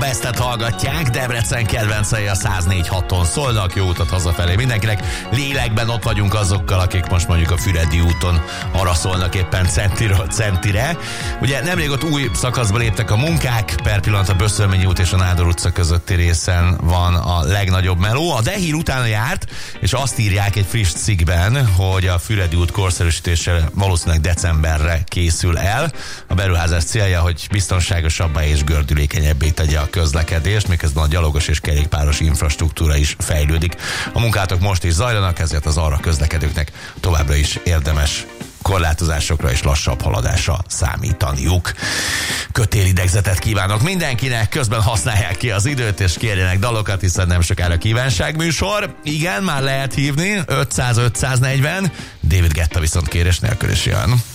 Bestet hallgatják, Debrecen kedvencei a 104.6-on szólnak, jó utat hazafelé mindenkinek. Lélekben ott vagyunk azokkal, akik most mondjuk a Füredi úton arra szólnak éppen Centiről Centire. Ugye nemrég ott új szakaszba léptek a munkák, per pillanat a Böszörményi út és a Nádor utca közötti részen van a legnagyobb meló. A Dehír utána járt, és azt írják egy friss cikkben, hogy a Füredi út korszerűsítése valószínűleg decemberre készül el. A beruházás célja, hogy biztonságosabbá és gördülékenyebbé tegye a közlekedést, miközben a gyalogos és kerékpáros infrastruktúra is fejlődik. A munkálatok most is zajlanak, ezért az arra közlekedőknek továbbra is érdemes korlátozásokra és lassabb haladásra számítaniuk. Kötélidegzetet kívánok mindenkinek, közben használják ki az időt, és kérjenek dalokat, hiszen nem sokára kívánságműsor. Igen, már lehet hívni, 500-540, David Guetta viszont kérés nélkül is jön.